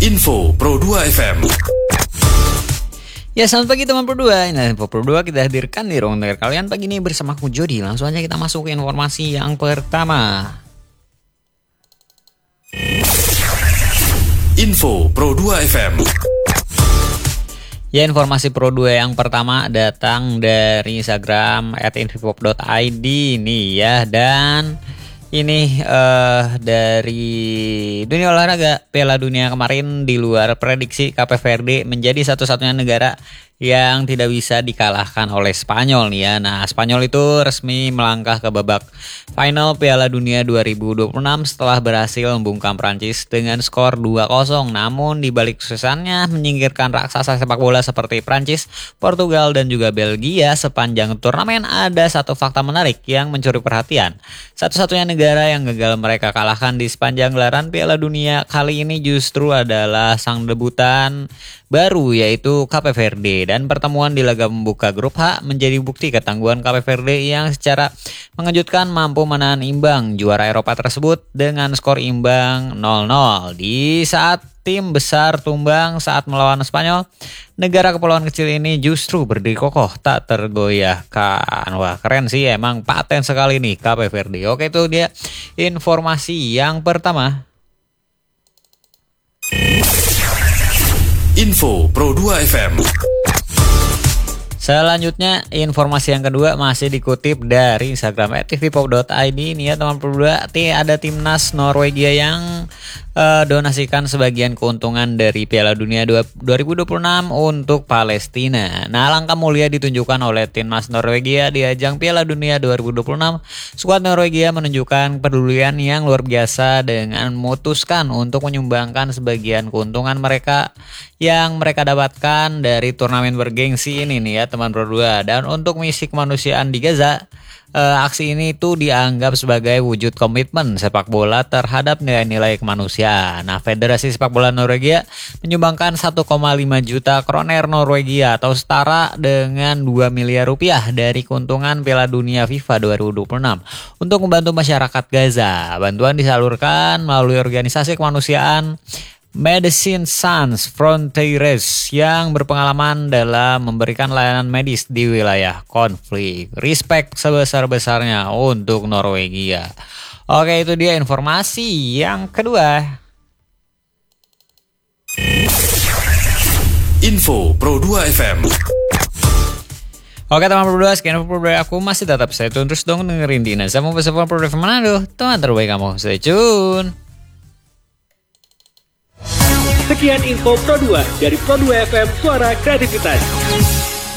Info Pro 2 FM. Ya, selamat pagi teman Pro 2. Nah, Info Pro 2 kita hadirkan di ruang dengar kalian pagi ini bersama aku Jody. Langsung aja kita masuk ke informasi yang pertama. Info Pro 2 FM. Ya, informasi Pro 2 yang pertama datang dari Instagram @infopop.id nih ya. Dan ini dari dunia olahraga, Piala Dunia kemarin di luar prediksi Cape Verde menjadi satu-satunya negara yang tidak bisa dikalahkan oleh Spanyol nih ya. Nah, Spanyol itu resmi melangkah ke babak final Piala Dunia 2026 setelah berhasil membungkam Prancis dengan skor 2-0. Namun di balik kesuksesannya menyingkirkan raksasa sepak bola seperti Prancis, Portugal dan juga Belgia sepanjang turnamen, ada satu fakta menarik yang mencuri perhatian. Satu-satunya negara yang gagal mereka kalahkan di sepanjang gelaran Piala Dunia kali ini justru adalah sang debutan baru, yaitu Cape Verde. Dan pertemuan di laga pembuka grup H menjadi bukti ketangguhan Cape Verde yang secara mengejutkan mampu menahan imbang juara Eropa tersebut dengan skor imbang 0-0. Di saat tim besar tumbang saat melawan Spanyol, negara kepulauan kecil ini justru berdiri kokoh tak tergoyahkan. Wah, keren sih, emang paten sekali nih Cape Verde. Oke, itu dia informasi yang pertama. Info Pro 2 FM. Selanjutnya informasi yang kedua masih dikutip dari Instagram @tvpop.id. Ini ya teman Pro 2, ada timnas Norwegia yang donasikan sebagian keuntungan dari Piala Dunia 2026 untuk Palestina. Nah, langkah mulia ditunjukkan oleh timnas Norwegia di ajang Piala Dunia 2026. Skuad Norwegia menunjukkan kepedulian yang luar biasa dengan memutuskan untuk menyumbangkan sebagian keuntungan mereka yang mereka dapatkan dari turnamen bergengsi ini nih ya teman Pro 2. Dan untuk misi kemanusiaan di Gaza, aksi ini tuh dianggap sebagai wujud komitmen sepak bola terhadap nilai-nilai kemanusiaan. Nah, Federasi Sepak Bola Norwegia menyumbangkan 1,5 juta kroner Norwegia atau setara dengan 2 miliar rupiah dari keuntungan Piala Dunia FIFA 2026 untuk membantu masyarakat Gaza. Bantuan disalurkan melalui organisasi kemanusiaan Medicine Sans Frontieres yang berpengalaman dalam memberikan layanan medis di wilayah konflik. Respect sebesar-besarnya untuk Norwegia. Oke, itu dia informasi yang kedua. Info Pro 2 FM. Oke teman Pro 2, sekian Pro 2 aku, masih tetap stay tune terus dong dengerin Dina sama bersama Pro 2 FM Manado. Teman terbaik kamu, stay tune. Sekian info Pro 2 dari Pro 2 FM, suara kreativitas.